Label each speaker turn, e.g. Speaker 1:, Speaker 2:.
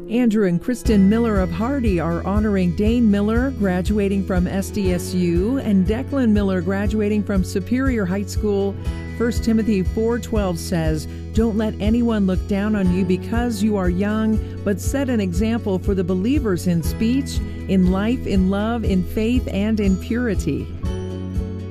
Speaker 1: Andrew and Kristen Miller of Hardy are honoring Dane Miller, graduating from SDSU, and Declan Miller, graduating from Superior High School. 1 Timothy 4:12 says, "Don't let anyone look down on you because you are young, but set an example for the believers in speech, in life, in love, in faith, and in purity."